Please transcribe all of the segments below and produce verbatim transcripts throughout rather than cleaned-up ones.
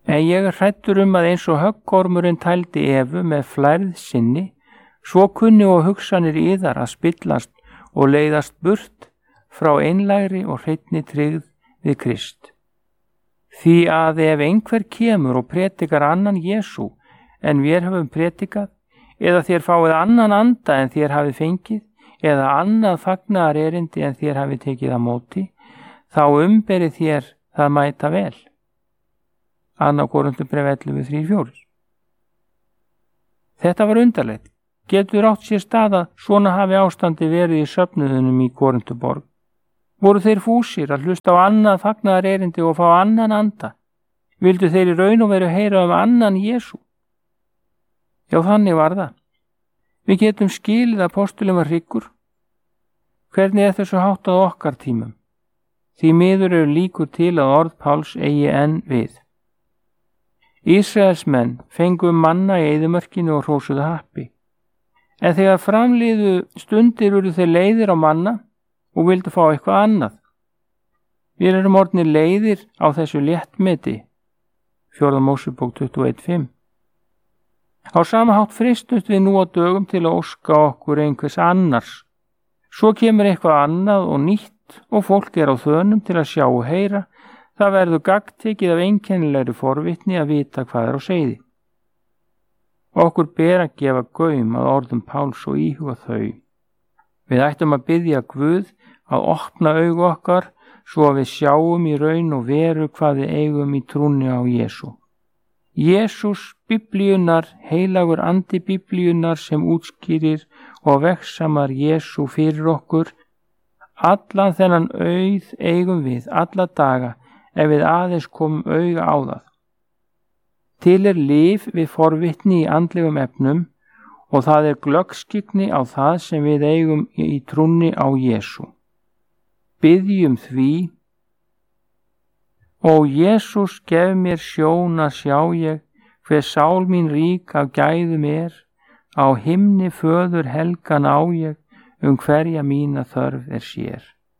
En ég er hræddur um að eins og höggormurinn tældi Evu með flærð sinni, svo kunni og hugsanir yðar að spillast og leiðast burt frá einlægri og hreinni tryggð við Krist. Því að ef einhver kemur og predikar annan Jesú en við höfum predikað, eða þér fáið annan anda en þér hafið fengið, eða annað fagnaðar erindi en þér hafið tekið á móti, þá umberið þér það mæta vel. Annað Korinthubréf ellefu þrjú fjögur. Þetta var undarlegt. Getur átt sér stað að svona hafi ástandi verið í söfnuðunum í Korintuborg. Voru þeir fúsir að hlusta á annað fagnaðar erindi og fá annan anda? Vildu þeir í raun og veru heyra um annan Jesú? Já, þannig var það. Við getum skilið að postulinn var hryggur. Hvernig er þessu háttað okkar tímum? Því miður eru líkur til að orð Páls eigi enn við. Ísraelsmenn fengu manna í eyðimörkinu og hrósuðu happi. En þegar framliðu stundir urðu þeir leiðir á manna og vildu fá eitthvað annað. Við erum orðnir leiðir á þessu léttmeti. Fjórða Mósebók tuttugu og eitt fimm. Á sama hátt freistumst við nú á dögum til að óska okkur einhvers annars. Svo kemur eitthvað annað og nýtt og fólk er á þönum til að sjá og heyra. Það verður gagntekið af einkennilegri forvitni að vita hvað er á seyði. Okkur ber að gefa gaum að orðum Páls og íhuga þau. Við ættum að biðja Guð að opna augu okkar svo að við sjáum í raun og veru hvað við eigum í trúnni á Jesú. Jesús biblíunar, heilagur andi biblíunar sem útskýrir og vegsamar Jesú fyrir okkur, allan þennan auð eigum við alla daga ef við aðeins komum auga á það. Til er lyf við forvitni í andlegum efnum og það er glöggskygni á það sem við eigum í trúnni á Jesú. Biðjum því: Ó Jesús, gef mér sjón að sjá ég, hver sál mín rík af gæðum er, á himni föður helgan á ég, um hverja mína þörf er sér.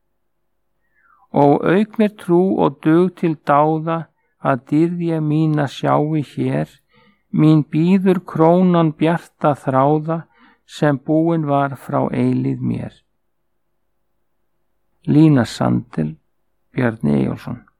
Ó auk mér trú og dug til dáða, að dýrð ég mína sjái hér, mín bíður krónan bjarta þráða, sem búin var frá eilíð mér. Lína Sandel, Bjarni Eyjólfsson.